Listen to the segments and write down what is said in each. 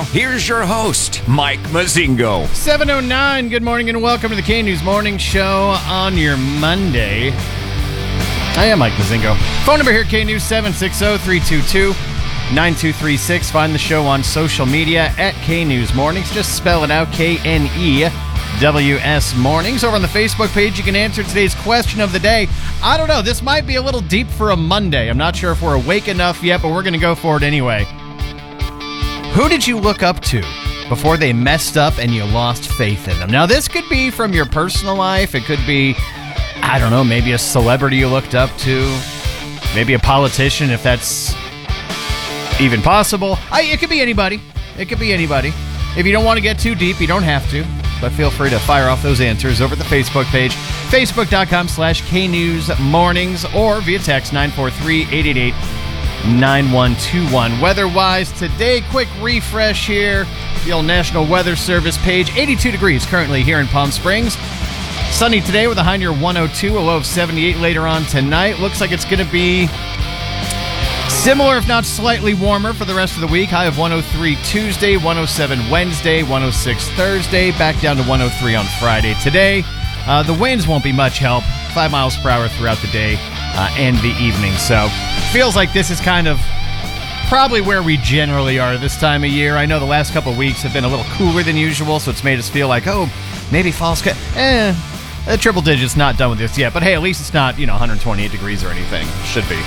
here's your host, Mike Mazingo. 7:09, good morning and welcome to the K-News Morning Show on your Monday. I am Mike Mazingo. Phone number here, K-News, 760-322-9236. Find the show on social media at K-News Mornings. Just spell it out, K-N-E-W-S Mornings. Over on the Facebook page, you can answer today's question of the day. I don't know, this might be a little deep for a Monday. I'm not sure if we're awake enough yet, but we're going to go for it anyway. Who did you look up to before they messed up and you lost faith in them? Now, this could be from your personal life. It could be, I don't know, maybe a celebrity you looked up to. Maybe a politician, if that's even possible. It could be anybody. It could be anybody. If you don't want to get too deep, you don't have to. But feel free to fire off those answers over at the Facebook page, facebook.com/KNewsMornings, or via text 943-888-9121. Weather-wise today, quick refresh here. The old National Weather Service page. 82 degrees currently here in Palm Springs. Sunny today with a high near 102, a low of 78 later on tonight. Looks like it's going to be similar, if not slightly warmer, for the rest of the week. High of 103 Tuesday, 107 Wednesday, 106 Thursday, back down to 103 on Friday. Today, the winds won't be much help. 5 miles per hour throughout the day and the evening. So, feels like this is kind of probably where we generally are this time of year. I know the last couple of weeks have been a little cooler than usual, so it's made us feel like, oh, maybe fall's good. The triple digit's not done with this yet. But hey, at least it's not, 128 degrees or anything. Should be.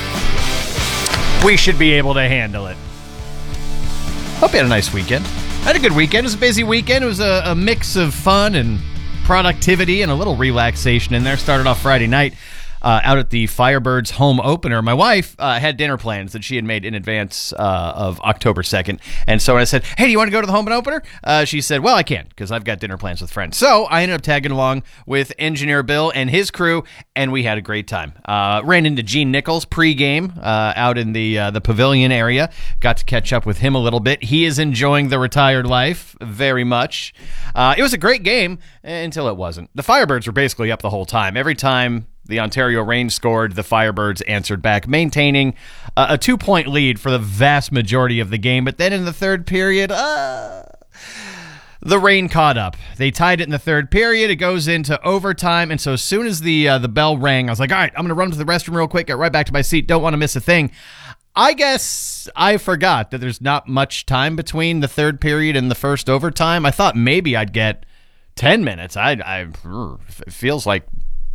We should be able to handle it. Hope you had a nice weekend. I had a good weekend. It was a busy weekend. It was a mix of fun and productivity and a little relaxation in there. Started off Friday night out at the Firebirds home opener. My wife had dinner plans that she had made in advance of October 2nd. And so when I said, hey, do you want to go to the home opener? She said, well, I can't because I've got dinner plans with friends. So I ended up tagging along with Engineer Bill and his crew, and we had a great time. Ran into Gene Nichols pregame out in the pavilion area. Got to catch up with him a little bit. He is enjoying the retired life very much. It was a great game until it wasn't. The Firebirds were basically up the whole time. Every time the Ontario Range scored, the Firebirds answered back, maintaining a 2-point lead for the vast majority of the game. But then in the third period, the rain caught up. They tied it in the third period. It goes into overtime. And so as soon as the bell rang, I was like, all right, I'm going to run to the restroom real quick, get right back to my seat. Don't want to miss a thing. I guess I forgot that there's not much time between the third period and the first overtime. I thought maybe I'd get 10 minutes. It feels like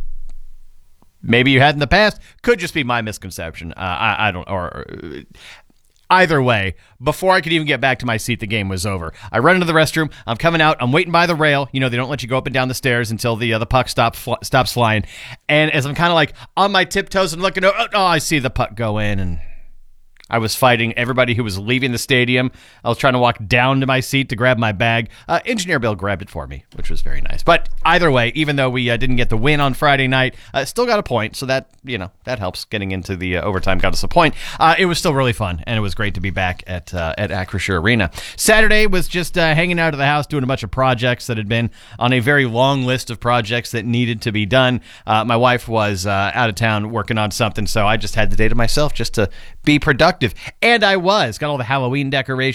maybe you had in the past. Could just be my misconception. I don't, or either way, before I could even get back to my seat, the game was over. I run into the restroom. I'm coming out. I'm waiting by the rail. They don't let you go up and down the stairs until the puck stops flying. And as I'm kind of like on my tiptoes and looking, I see the puck go in, and I was fighting everybody who was leaving the stadium. I was trying to walk down to my seat to grab my bag. Engineer Bill grabbed it for me, which was very nice. But either way, even though we didn't get the win on Friday night, still got a point. So that, that helps. Getting into the overtime got us a point. It was still really fun, and it was great to be back at Acrisure Arena. Saturday was just hanging out of the house, doing a bunch of projects that had been on a very long list of projects that needed to be done. My wife was out of town working on something, so I just had the day to myself just to be productive. And I got all the Halloween decorations